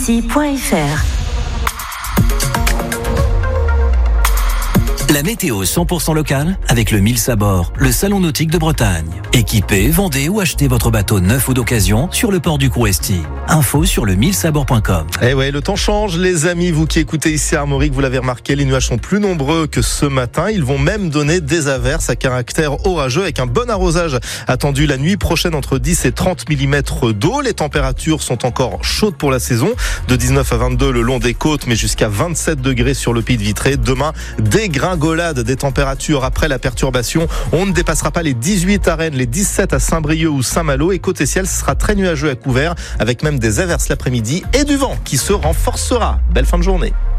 francebleuici.fr. La météo 100% locale avec le Mille Sabord, le salon nautique de Bretagne. Équipez, vendez ou achetez votre bateau neuf ou d'occasion sur le port du Couresti. Info sur le millesabord.com. Eh ouais, le temps change, les amis. Vous qui écoutez ici à Armorique, vous l'avez remarqué, les nuages sont plus nombreux que ce matin. Ils vont même donner des averses à caractère orageux avec un bon arrosage attendu la nuit prochaine entre 10 et 30 mm d'eau. Les températures sont encore chaudes pour la saison. De 19 à 22 le long des côtes, mais jusqu'à 27 degrés sur le Pays de Vitré. Demain, dégringolade des températures après la perturbation. On ne dépassera pas les 18 à Rennes, les 17 à Saint-Brieuc ou Saint-Malo. Et côté ciel, ce sera très nuageux à couvert avec même des averses l'après-midi et du vent qui se renforcera. Belle fin de journée.